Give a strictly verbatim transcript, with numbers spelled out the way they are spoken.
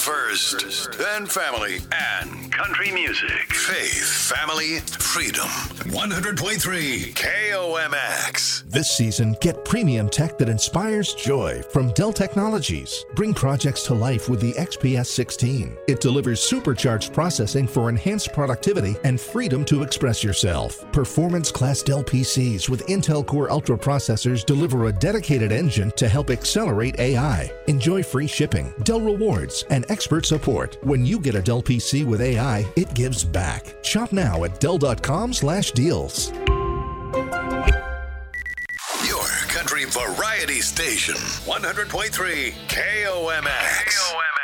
first, then family and country music. Faith, family, freedom. one hundred point three K O M X. This season, get premium tech that inspires joy from Dell Technologies. Bring projects to life with the X P S sixteen. It delivers supercharged processing for enhanced productivity and freedom to express yourself. Performance-class Dell P Cs with Intel Core Ultra processors deliver a dedicated engine to help accelerate A I. Enjoy free shipping, Dell rewards, and expert support. When you get a Dell P C with A I, it gives back. Shop now at Dell.com slash deals. Your country variety station, one hundred point three K O M X. K O M X.